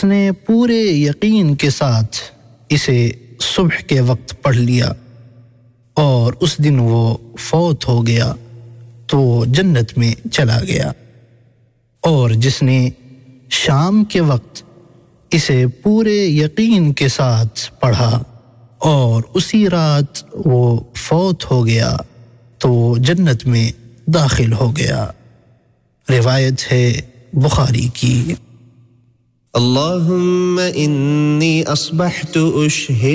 जिसने पूरे यकीन के साथ इसे सुबह के वक्त पढ़ लिया और उस दिन वो फौत हो गया तो जन्नत में चला गया, और जिसने शाम के वक्त इसे पूरे यकीन के साथ पढ़ा और उसी रात वो फौत हो गया तो जन्नत में दाखिल हो गया। रिवायत है बुखारी की। अल्लाहुम्मा इन्नी अस्बहतु उशहिद